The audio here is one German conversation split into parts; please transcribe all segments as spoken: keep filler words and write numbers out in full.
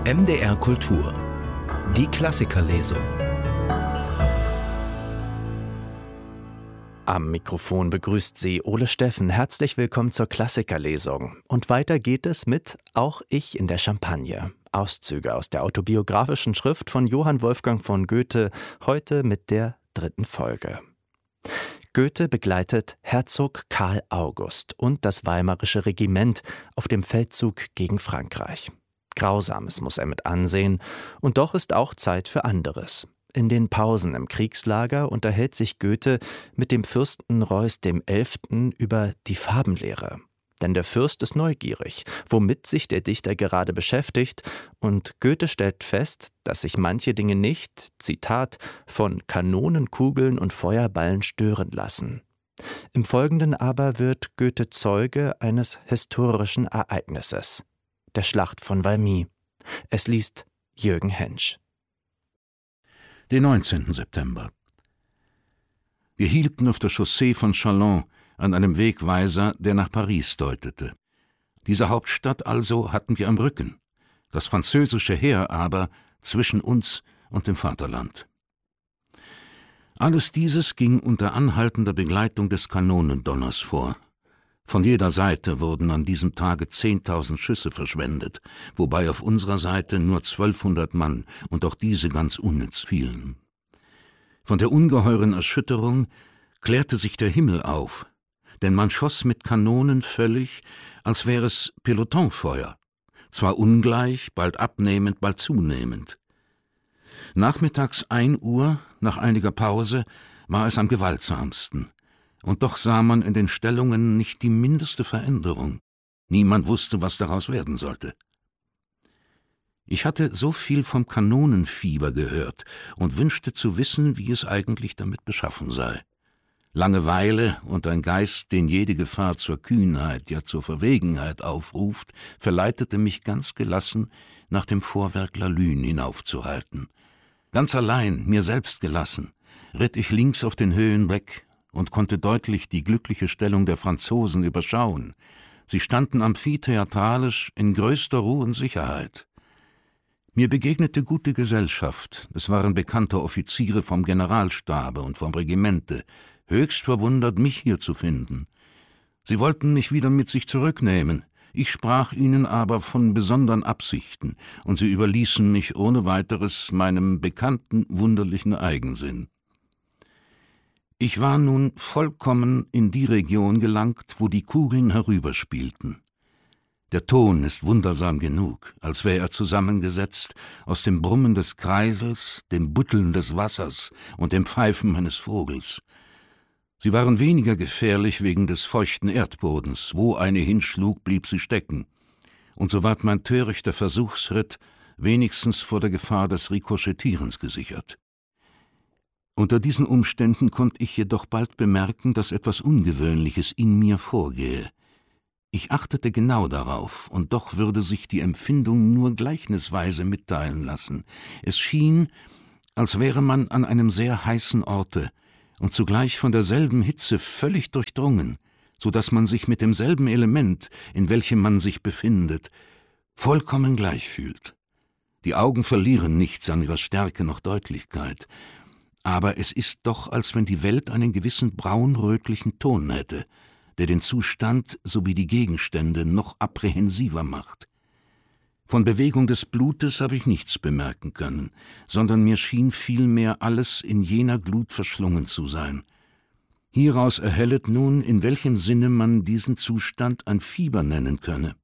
M D R Kultur. Die Klassikerlesung. Am Mikrofon begrüßt Sie Ole Steffen. Herzlich willkommen zur Klassikerlesung. Und weiter geht es mit Auch ich in der Champagne. Auszüge aus der autobiografischen Schrift von Johann Wolfgang von Goethe, heute mit der dritten Folge. Goethe begleitet Herzog Karl August und das Weimarische Regiment auf dem Feldzug gegen Frankreich. Grausames muss er mit ansehen, und doch ist auch Zeit für anderes. In den Pausen im Kriegslager unterhält sich Goethe mit dem Fürsten Reuß dem Elften über die Farbenlehre. Denn der Fürst ist neugierig, womit sich der Dichter gerade beschäftigt, und Goethe stellt fest, dass sich manche Dinge nicht, Zitat, von Kanonen, Kugeln und Feuerballen stören lassen. Im Folgenden aber wird Goethe Zeuge eines historischen Ereignisses, der Schlacht von Valmy. Es liest Jürgen Hensch. Den neunzehnten September. Wir hielten auf der Chaussee von Châlons an einem Wegweiser, der nach Paris deutete. Diese Hauptstadt also hatten wir am Rücken, das französische Heer aber zwischen uns und dem Vaterland. Alles dieses ging unter anhaltender Begleitung des Kanonendonners vor. Von jeder Seite wurden an diesem Tage zehntausend Schüsse verschwendet, wobei auf unserer Seite nur zwölfhundert Mann und auch diese ganz unnütz fielen. Von der ungeheuren Erschütterung klärte sich der Himmel auf, denn man schoss mit Kanonen völlig, als wäre es Pelotonfeuer, zwar ungleich, bald abnehmend, bald zunehmend. Nachmittags ein Uhr, nach einiger Pause, war es am gewaltsamsten. Und doch sah man in den Stellungen nicht die mindeste Veränderung. Niemand wusste, was daraus werden sollte. Ich hatte so viel vom Kanonenfieber gehört und wünschte zu wissen, wie es eigentlich damit beschaffen sei. Langeweile und ein Geist, den jede Gefahr zur Kühnheit, ja zur Verwegenheit aufruft, verleitete mich ganz gelassen, nach dem Vorwerk La Lune hinaufzureiten. Ganz allein, mir selbst gelassen, ritt ich links auf den Höhen weg und konnte deutlich die glückliche Stellung der Franzosen überschauen. Sie standen amphitheatralisch in größter Ruhe und Sicherheit. Mir begegnete gute Gesellschaft. Es waren bekannte Offiziere vom Generalstabe und vom Regimente, höchst verwundert, mich hier zu finden. Sie wollten mich wieder mit sich zurücknehmen. Ich sprach ihnen aber von besonderen Absichten, und sie überließen mich ohne weiteres meinem bekannten wunderlichen Eigensinn. Ich war nun vollkommen in die Region gelangt, wo die Kugeln herüberspielten. Der Ton ist wundersam genug, als wäre er zusammengesetzt aus dem Brummen des Kreisels, dem Bütteln des Wassers und dem Pfeifen eines Vogels. Sie waren weniger gefährlich wegen des feuchten Erdbodens. Wo eine hinschlug, blieb sie stecken. Und so ward mein törichter Versuchsritt wenigstens vor der Gefahr des Rikoschettierens gesichert. Unter diesen Umständen konnte ich jedoch bald bemerken, dass etwas Ungewöhnliches in mir vorgehe. Ich achtete genau darauf, und doch würde sich die Empfindung nur gleichnisweise mitteilen lassen. Es schien, als wäre man an einem sehr heißen Orte und zugleich von derselben Hitze völlig durchdrungen, so dass man sich mit demselben Element, in welchem man sich befindet, vollkommen gleich fühlt. Die Augen verlieren nichts an ihrer Stärke noch Deutlichkeit, aber es ist doch, als wenn die Welt einen gewissen braunrötlichen Ton hätte, der den Zustand sowie die Gegenstände noch apprehensiver macht. Von Bewegung des Blutes habe ich nichts bemerken können, sondern mir schien vielmehr alles in jener Glut verschlungen zu sein. Hieraus erhellet nun, in welchem Sinne man diesen Zustand ein Fieber nennen könne.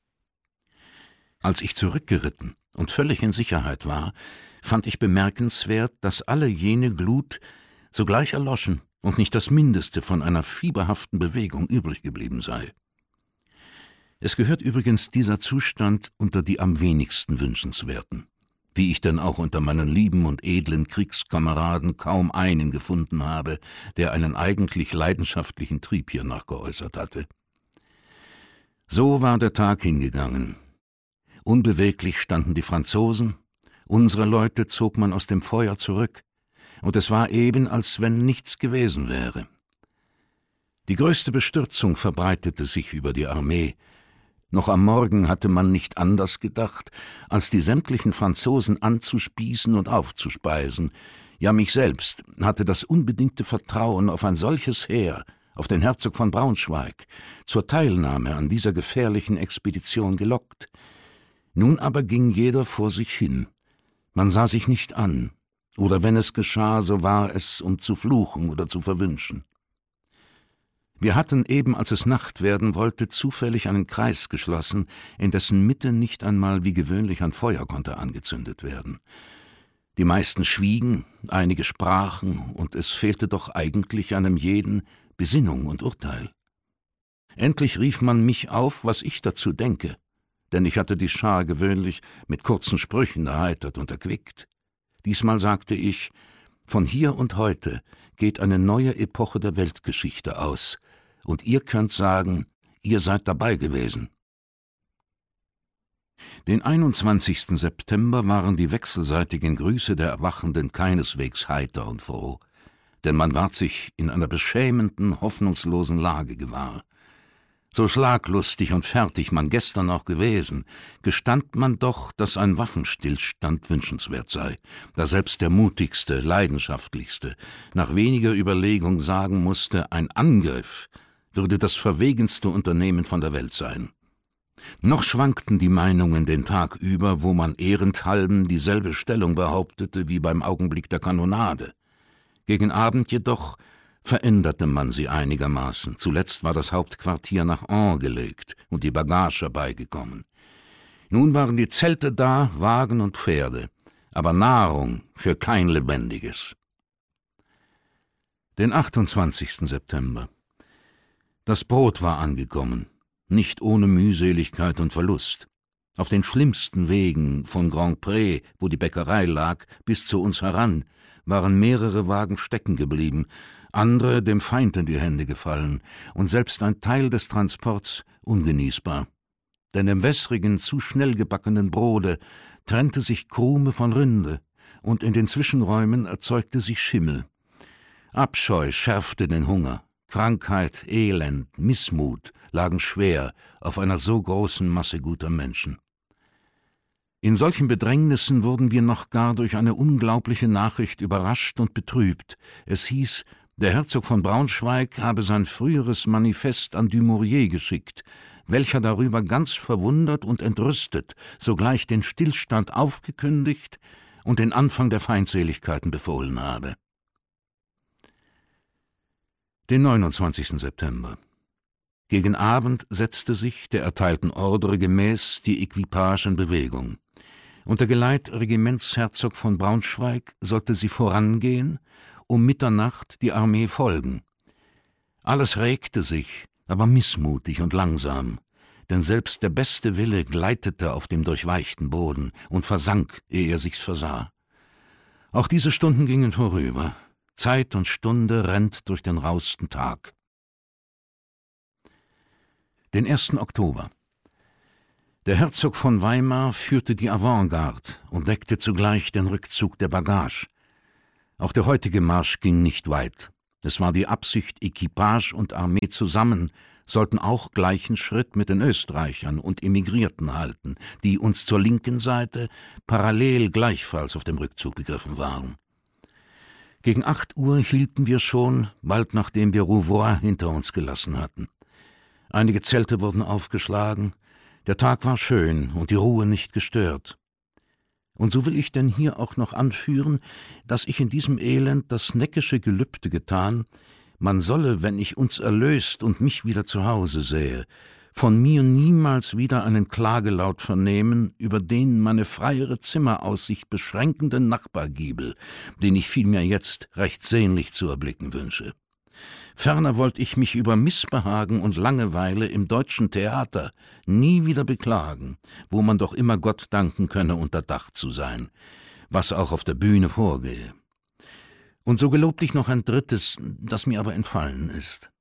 Als ich zurückgeritten und völlig in Sicherheit war, fand ich bemerkenswert, dass alle jene Glut sogleich erloschen und nicht das Mindeste von einer fieberhaften Bewegung übrig geblieben sei. Es gehört übrigens dieser Zustand unter die am wenigsten wünschenswerten, wie ich denn auch unter meinen lieben und edlen Kriegskameraden kaum einen gefunden habe, der einen eigentlich leidenschaftlichen Trieb hiernach geäußert hatte. So war der Tag hingegangen. Unbeweglich standen die Franzosen, unsere Leute zog man aus dem Feuer zurück, und es war eben, als wenn nichts gewesen wäre. Die größte Bestürzung verbreitete sich über die Armee, Noch am Morgen hatte man nicht anders gedacht, als die sämtlichen Franzosen anzuspießen und aufzuspeisen. Ja, mich selbst hatte das unbedingte Vertrauen auf ein solches Heer, auf den Herzog von Braunschweig, zur Teilnahme an dieser gefährlichen Expedition gelockt. Nun aber ging jeder vor sich hin. Man sah sich nicht an, oder wenn es geschah, so war es, um zu fluchen oder zu verwünschen. Wir hatten eben, als es Nacht werden wollte, zufällig einen Kreis geschlossen, in dessen Mitte nicht einmal wie gewöhnlich ein Feuer konnte angezündet werden. Die meisten schwiegen, einige sprachen, und es fehlte doch eigentlich einem jeden Besinnung und Urteil. Endlich rief man mich auf, was ich dazu denke, denn ich hatte die Schar gewöhnlich mit kurzen Sprüchen erheitert und erquickt. Diesmal sagte ich, von hier und heute geht eine neue Epoche der Weltgeschichte aus, und ihr könnt sagen, ihr seid dabei gewesen. Den einundzwanzigsten September waren die wechselseitigen Grüße der Erwachenden keineswegs heiter und froh, denn man ward sich in einer beschämenden, hoffnungslosen Lage gewahr. So schlaglustig und fertig man gestern auch gewesen, gestand man doch, dass ein Waffenstillstand wünschenswert sei, da selbst der mutigste, leidenschaftlichste nach weniger Überlegung sagen musste, ein Angriff würde das verwegenste Unternehmen von der Welt sein. Noch schwankten die Meinungen den Tag über, wo man ehrenthalben dieselbe Stellung behauptete wie beim Augenblick der Kanonade. Gegen Abend jedoch veränderte man sie einigermaßen. Zuletzt war das Hauptquartier nach Caen gelegt und die Bagage herbeigekommen. Nun waren die Zelte da, Wagen und Pferde, aber Nahrung für kein Lebendiges. Den achtundzwanzigsten September. Das Brot war angekommen, nicht ohne Mühseligkeit und Verlust. Auf den schlimmsten Wegen, von Grand-Pré, wo die Bäckerei lag, bis zu uns heran, waren mehrere Wagen stecken geblieben, andere dem Feind in die Hände gefallen und selbst ein Teil des Transports ungenießbar. Denn im wässrigen, zu schnell gebackenen Brote trennte sich Krume von Rinde, und in den Zwischenräumen erzeugte sich Schimmel. Abscheu schärfte den Hunger. Krankheit, Elend, Missmut lagen schwer auf einer so großen Masse guter Menschen. In solchen Bedrängnissen wurden wir noch gar durch eine unglaubliche Nachricht überrascht und betrübt. Es hieß, der Herzog von Braunschweig habe sein früheres Manifest an Dumouriez geschickt, welcher darüber ganz verwundert und entrüstet sogleich den Stillstand aufgekündigt und den Anfang der Feindseligkeiten befohlen habe. Den neunundzwanzigsten September. Gegen Abend setzte sich, der erteilten Ordre gemäß, die Equipage in Bewegung. Unter Geleit Regimentsherzog von Braunschweig sollte sie vorangehen, um Mitternacht die Armee folgen. Alles regte sich, aber missmutig und langsam, denn selbst der beste Wille gleitete auf dem durchweichten Boden und versank, ehe er sich's versah. Auch diese Stunden gingen vorüber. Zeit und Stunde rennt durch den rausten Tag. Den ersten Oktober. Der Herzog von Weimar führte die Avantgarde und deckte zugleich den Rückzug der Bagage. Auch der heutige Marsch ging nicht weit. Es war die Absicht, Equipage und Armee zusammen sollten auch gleichen Schritt mit den Österreichern und Emigrierten halten, die uns zur linken Seite parallel gleichfalls auf dem Rückzug begriffen waren. Gegen acht Uhr hielten wir schon, bald nachdem wir Rouvroy hinter uns gelassen hatten. Einige Zelte wurden aufgeschlagen, der Tag war schön und die Ruhe nicht gestört. Und so will ich denn hier auch noch anführen, dass ich in diesem Elend das neckische Gelübde getan, man solle, wenn ich uns erlöst und mich wieder zu Hause sähe, von mir niemals wieder einen Klagelaut vernehmen über den meine freiere Zimmeraussicht beschränkenden Nachbargiebel, den ich vielmehr jetzt recht sehnlich zu erblicken wünsche. Ferner wollte ich mich über Missbehagen und Langeweile im deutschen Theater nie wieder beklagen, wo man doch immer Gott danken könne, unter Dach zu sein, was auch auf der Bühne vorgehe. Und so gelobt ich noch ein drittes, das mir aber entfallen ist.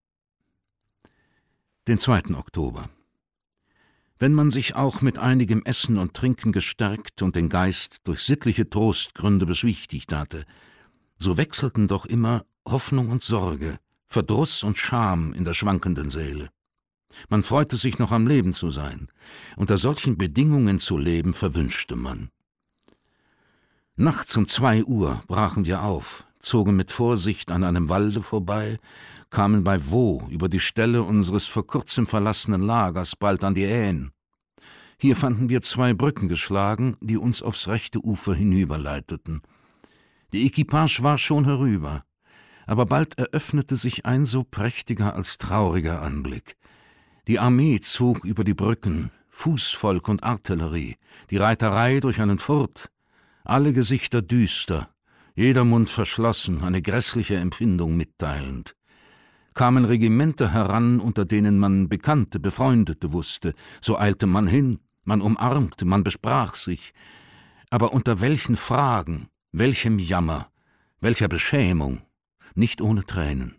Den zweiten Oktober. Wenn man sich auch mit einigem Essen und Trinken gestärkt und den Geist durch sittliche Trostgründe beschwichtigt hatte, so wechselten doch immer Hoffnung und Sorge, Verdruss und Scham in der schwankenden Seele. Man freute sich noch am Leben zu sein. Unter solchen Bedingungen zu leben, verwünschte man. Nachts um zwei Uhr brachen wir auf, zogen mit Vorsicht an einem Walde vorbei, kamen bei Vaux über die Stelle unseres vor kurzem verlassenen Lagers bald an die Aisne. Hier fanden wir zwei Brücken geschlagen, die uns aufs rechte Ufer hinüberleiteten. Die Equipage war schon herüber, aber bald eröffnete sich ein so prächtiger als trauriger Anblick. Die Armee zog über die Brücken, Fußvolk und Artillerie, die Reiterei durch einen Furt, alle Gesichter düster, jeder Mund verschlossen, eine grässliche Empfindung mitteilend. Kamen Regimenter heran, unter denen man Bekannte, Befreundete wusste, so eilte man hin, man umarmte, man besprach sich, aber unter welchen Fragen, welchem Jammer, welcher Beschämung, nicht ohne Tränen.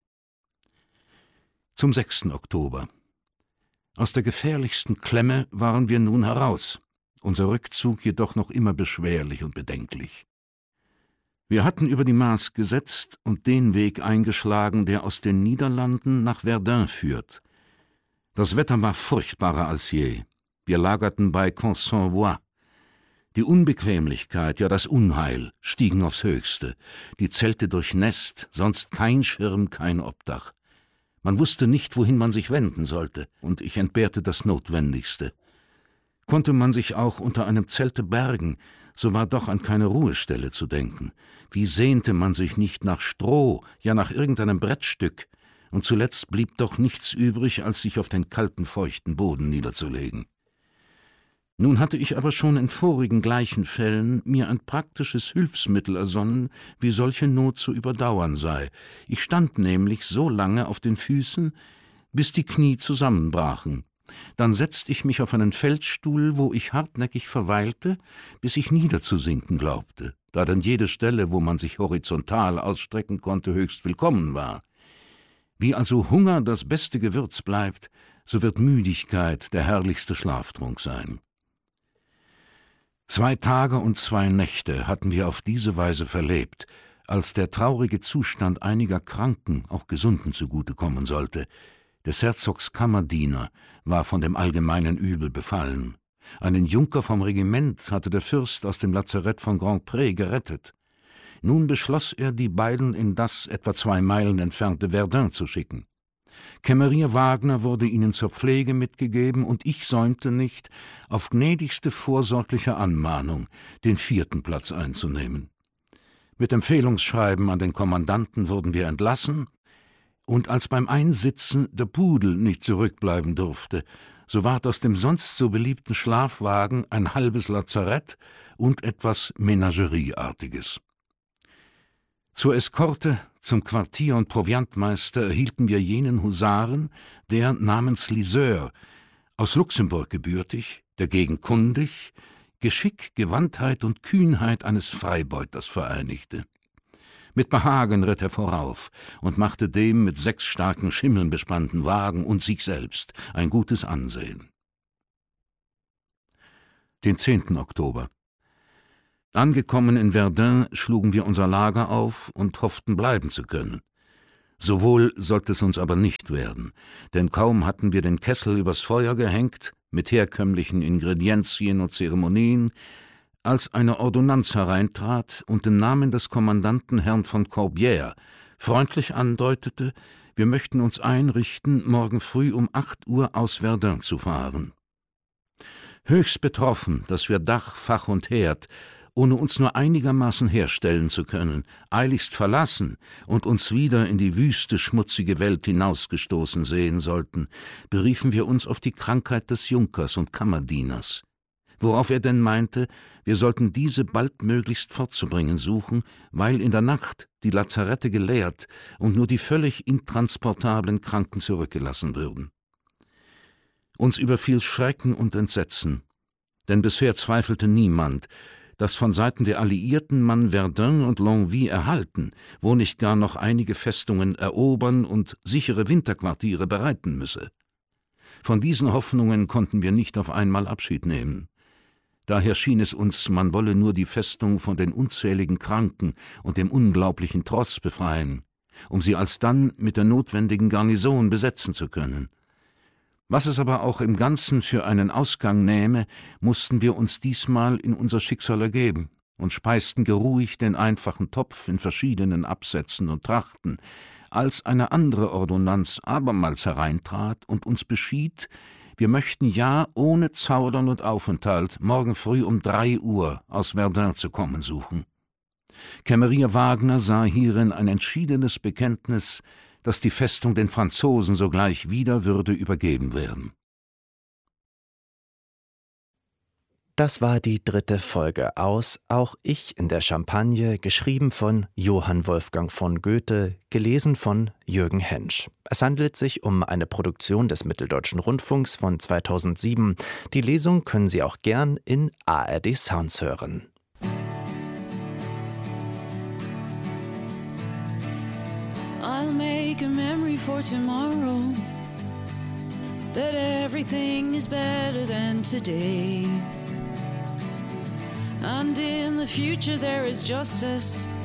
Zum sechsten Oktober. Aus der gefährlichsten Klemme waren wir nun heraus, unser Rückzug jedoch noch immer beschwerlich und bedenklich. Wir hatten über die Maas gesetzt und den Weg eingeschlagen, der aus den Niederlanden nach Verdun führt. Das Wetter war furchtbarer als je. Wir lagerten bei Consenvois. Die Unbequemlichkeit, ja das Unheil, stiegen aufs Höchste. Die Zelte durchnässt, sonst kein Schirm, kein Obdach. Man wusste nicht, wohin man sich wenden sollte, und ich entbehrte das Notwendigste. Konnte man sich auch unter einem Zelte bergen, so war doch an keine Ruhestelle zu denken. Wie sehnte man sich nicht nach Stroh, ja nach irgendeinem Brettstück, und zuletzt blieb doch nichts übrig, als sich auf den kalten, feuchten Boden niederzulegen. Nun hatte ich aber schon in vorigen gleichen Fällen mir ein praktisches Hilfsmittel ersonnen, wie solche Not zu überdauern sei. Ich stand nämlich so lange auf den Füßen, bis die Knie zusammenbrachen. Dann setzte ich mich auf einen Feldstuhl, wo ich hartnäckig verweilte, bis ich niederzusinken glaubte, da dann jede Stelle, wo man sich horizontal ausstrecken konnte, höchst willkommen war. Wie also Hunger das beste Gewürz bleibt, so wird Müdigkeit der herrlichste Schlaftrunk sein. Zwei Tage und zwei Nächte hatten wir auf diese Weise verlebt, als der traurige Zustand einiger Kranken auch Gesunden zugute kommen sollte. Des Herzogs Kammerdiener war von dem allgemeinen Übel befallen. Einen Junker vom Regiment hatte der Fürst aus dem Lazarett von Grandpré gerettet. Nun beschloss er, die beiden in das etwa zwei Meilen entfernte Verdun zu schicken. Kämmerier Wagner wurde ihnen zur Pflege mitgegeben, und ich säumte nicht, auf gnädigste vorsorgliche Anmahnung den vierten Platz einzunehmen. Mit Empfehlungsschreiben an den Kommandanten wurden wir entlassen, und als beim Einsitzen der Pudel nicht zurückbleiben durfte, so ward aus dem sonst so beliebten Schlafwagen ein halbes Lazarett und etwas Menagerieartiges. Zur Eskorte, zum Quartier- und Proviantmeister erhielten wir jenen Husaren, der namens Liseur, aus Luxemburg gebürtig, dagegen kundig, Geschick, Gewandtheit und Kühnheit eines Freibeuters vereinigte. Mit Behagen ritt er vorauf und machte dem mit sechs starken Schimmeln bespannten Wagen und sich selbst ein gutes Ansehen. Den zehnten Oktober. Angekommen in Verdun schlugen wir unser Lager auf und hofften, bleiben zu können. So wohl sollte es uns aber nicht werden, denn kaum hatten wir den Kessel übers Feuer gehängt, mit herkömmlichen Ingredienzien und Zeremonien, als eine Ordonnanz hereintrat und im Namen des Kommandanten Herrn von Corbière freundlich andeutete, wir möchten uns einrichten, morgen früh um acht Uhr aus Verdun zu fahren. Höchst betroffen, dass wir Dach, Fach und Herd, ohne uns nur einigermaßen herstellen zu können, eiligst verlassen und uns wieder in die wüste, schmutzige Welt hinausgestoßen sehen sollten, beriefen wir uns auf die Krankheit des Junkers und Kammerdieners, worauf er denn meinte, wir sollten diese baldmöglichst fortzubringen suchen, weil in der Nacht die Lazarette geleert und nur die völlig intransportablen Kranken zurückgelassen würden. Uns überfiel Schrecken und Entsetzen, denn bisher zweifelte niemand, dass von Seiten der Alliierten man Verdun und Longwy erhalten, wo nicht gar noch einige Festungen erobern und sichere Winterquartiere bereiten müsse. Von diesen Hoffnungen konnten wir nicht auf einmal Abschied nehmen. Daher schien es uns, man wolle nur die Festung von den unzähligen Kranken und dem unglaublichen Tross befreien, um sie alsdann mit der notwendigen Garnison besetzen zu können. Was es aber auch im Ganzen für einen Ausgang nähme, mussten wir uns diesmal in unser Schicksal ergeben und speisten geruhig den einfachen Topf in verschiedenen Absätzen und Trachten, als eine andere Ordonnanz abermals hereintrat und uns beschied, wir möchten ja ohne Zaudern und Aufenthalt morgen früh um drei Uhr aus Verdun zu kommen suchen. Kämmerier Wagner sah hierin ein entschiedenes Bekenntnis, dass die Festung den Franzosen sogleich wieder würde übergeben werden. Das war die dritte Folge aus Auch ich in der Champagne, geschrieben von Johann Wolfgang von Goethe, gelesen von Jürgen Hensch. Es handelt sich um eine Produktion des Mitteldeutschen Rundfunks von zweitausendsieben. Die Lesung können Sie auch gern in A R D Sounds hören. I'll make a memory for tomorrow, that everything is better than today. And in the future there is justice